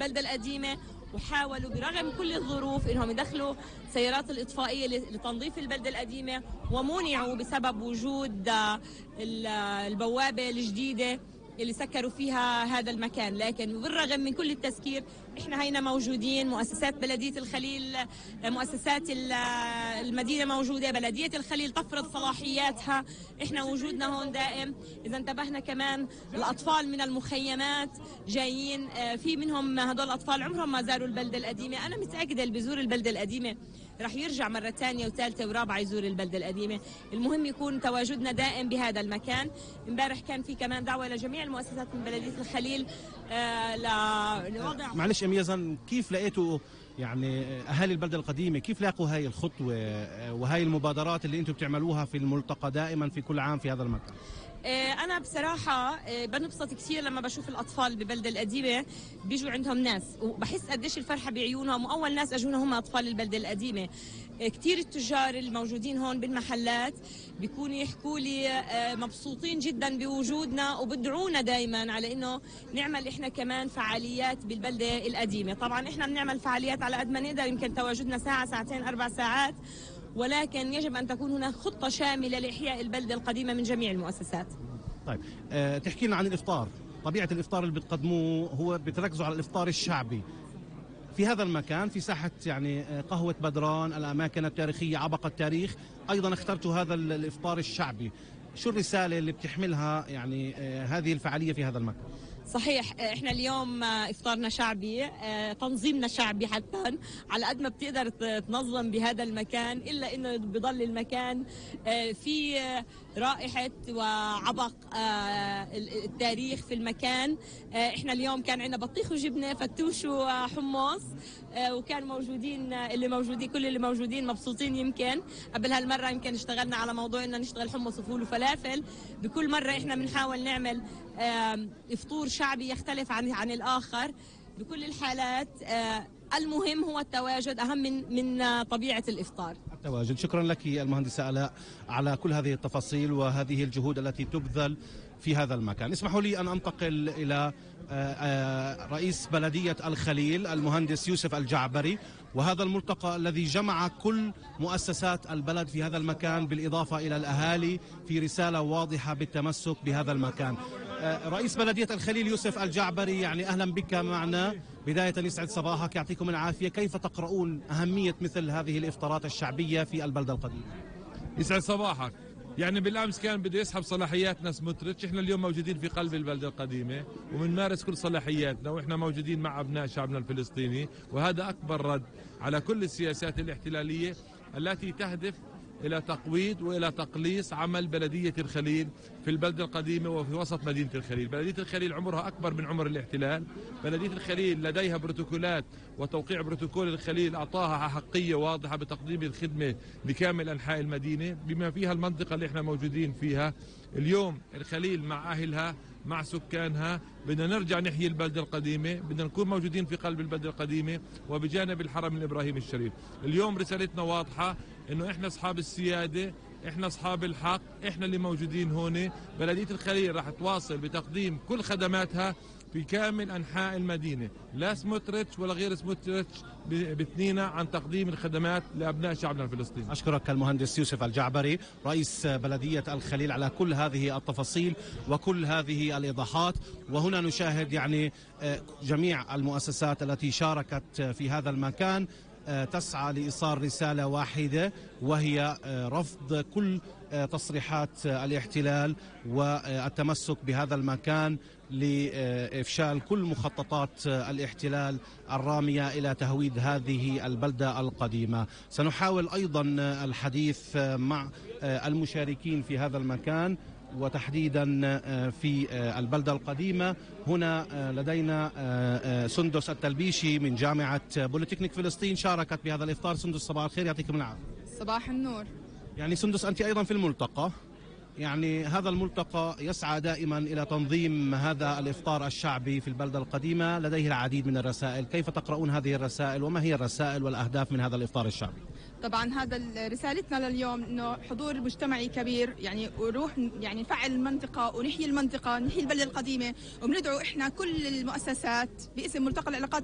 البلدة القديمة، وحاولوا برغم كل الظروف انهم يدخلوا سيارات الاطفائيه لتنظيف البلده القديمه، ومنعوا بسبب وجود البوابه الجديده اللي سكروا فيها هذا المكان. لكن بالرغم من كل التسكير احنا هينا موجودين، مؤسسات بلديه الخليل، مؤسسات المدينه موجوده، بلديه الخليل تفرض صلاحياتها، احنا وجودنا هون دائم. اذا انتبهنا كمان الاطفال من المخيمات جايين، في منهم هدول الاطفال عمرهم ما زاروا البلده القديمه. انا متاكده اللي بيزور البلده القديمه رح يرجع مرة ثانية وثالثة ورابعة يزور البلدة القديمة. المهم يكون تواجدنا دائم بهذا المكان. امبارح كان في كمان دعوة لجميع المؤسسات من بلدية الخليل لوضع. معلش ام يزن، كيف لقيتوا يعني اهالي البلدة القديمة كيف لاقوا هاي الخطوة وهاي المبادرات اللي انتم بتعملوها في الملتقى دائما في كل عام في هذا المكان؟ أنا بصراحة بنبسط كثير لما بشوف الأطفال ببلدة القديمة بيجوا عندهم ناس، وبحس قديش الفرحة بعيونهم، وأول ناس أجونا هم أطفال البلدة القديمة. كثير التجار الموجودين هون بالمحلات بيكونوا يحكوا لي مبسوطين جدا بوجودنا وبدعونا دايما على إنه نعمل إحنا كمان فعاليات بالبلدة القديمة. طبعا إحنا بنعمل فعاليات على قد ما نقدر، يمكن تواجدنا ساعة ساعتين 4 ساعات، ولكن يجب أن تكون هناك خطة شاملة لإحياء البلدة القديمة من جميع المؤسسات. طيب تحكي لنا عن الإفطار. طبيعة الإفطار اللي بتقدموه هو بتركزوا على الإفطار الشعبي في هذا المكان، في ساحة يعني قهوة بدران، الأماكن التاريخية، عبق التاريخ. أيضا اخترتوا هذا الإفطار الشعبي، شو الرسالة اللي بتحملها يعني هذه الفعالية في هذا المكان؟ صحيح، احنا اليوم افطارنا شعبي، تنظيمنا شعبي، حتى على قد ما بتقدر تنظم بهذا المكان الا انه بضل المكان في رائحة وعبق التاريخ في المكان. احنا اليوم كان عندنا بطيخ وجبنة، فتوش وحمص، وكان موجودين كل اللي موجودين مبسوطين. يمكن قبل هالمرة يمكن اشتغلنا على موضوع انه نشتغل حمص وفول وفلافل. بكل مرة احنا بنحاول نعمل افطور شعبي يختلف عن الآخر. بكل الحالات المهم هو التواجد، أهم من طبيعة الإفطار. التواجد. شكرا لك المهندسة آلاء على كل هذه التفاصيل وهذه الجهود التي تبذل في هذا المكان. اسمحوا لي أن أنتقل إلى رئيس بلدية الخليل المهندس يوسف الجعبري، وهذا الملتقى الذي جمع كل مؤسسات البلد في هذا المكان بالإضافة إلى الأهالي في رسالة واضحة بالتمسك بهذا المكان. رئيس بلدية الخليل يوسف الجعبري، يعني أهلا بك معنا. بداية يسعد صباحك، يعطيكم العافية. كيف تقرؤون أهمية مثل هذه الإفطارات الشعبية في البلدة القديمة؟ يسعد صباحك. يعني بالأمس كان بده يسحب صلاحياتنا سموتريتش، احنا اليوم موجودين في قلب البلدة القديمة وبنمارس كل صلاحياتنا، واحنا موجودين مع أبناء شعبنا الفلسطيني، وهذا أكبر رد على كل السياسات الاحتلالية التي تهدف إلى تقويض وإلى تقليص عمل بلدية الخليل في البلدة القديمة وفي وسط مدينة الخليل. بلدية الخليل عمرها أكبر من عمر الاحتلال. بلدية الخليل لديها بروتوكولات، وتوقيع بروتوكول الخليل أعطاها حقية واضحة بتقديم الخدمة لكامل أنحاء المدينة بما فيها المنطقة اللي احنا موجودين فيها اليوم. الخليل مع أهلها مع سكانها، بدنا نرجع نحيي البلدة القديمة، بدنا نكون موجودين في قلب البلدة القديمة وبجانب الحرم الإبراهيمي الشريف. اليوم رسالتنا واضحة، إنه إحنا أصحاب السيادة، إحنا أصحاب الحق، إحنا اللي موجودين هون. بلدية الخليل راح تواصل بتقديم كل خدماتها في كامل أنحاء المدينة، لا سموتريتش ولا غير سموتريتش بثنينا عن تقديم الخدمات لأبناء شعبنا الفلسطيني. أشكرك المهندس يوسف الجعبري رئيس بلدية الخليل على كل هذه التفاصيل وكل هذه الإيضاحات. وهنا نشاهد يعني جميع المؤسسات التي شاركت في هذا المكان تسعى لإيصال رسالة واحدة، وهي رفض كل تصريحات الاحتلال والتمسك بهذا المكان لإفشال كل مخططات الاحتلال الرامية إلى تهويد هذه البلدة القديمة. سنحاول أيضا الحديث مع المشاركين في هذا المكان وتحديدا في البلدة القديمة. هنا لدينا سندس التلبيشي من جامعة بوليتكنيك فلسطين، شاركت بهذا الإفطار. سندس صباح الخير، يعطيكم العافية. صباح النور. يعني سندس أنت أيضا في الملتقى، يعني هذا الملتقى يسعى دائما إلى تنظيم هذا الإفطار الشعبي في البلدة القديمة، لديه العديد من الرسائل. كيف تقرؤون هذه الرسائل وما هي الرسائل والأهداف من هذا الإفطار الشعبي؟ طبعا هذا رسالتنا لليوم انه حضور مجتمعي كبير، يعني وروح يعني نفعل المنطقه ونحيي المنطقه، نحيي البلده القديمه، وبندعو احنا كل المؤسسات باسم ملتقى العلاقات